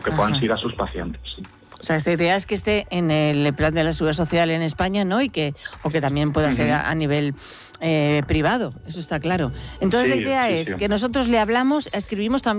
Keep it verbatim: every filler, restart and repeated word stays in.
que Ajá. puedan seguir a sus pacientes. Sí. O sea, esta idea es que esté en el plan de la seguridad social en España, ¿no? Y que, o que también pueda ser a, a nivel eh, privado, eso está claro. Entonces Sí, la idea sí, es sí. que nosotros le hablamos, escribimos también